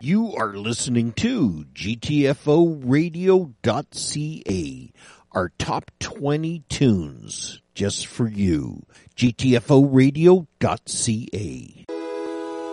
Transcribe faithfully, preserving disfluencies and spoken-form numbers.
You are listening to G T F O radio dot C A, our top twenty tunes just for you. G T F O radio dot C A.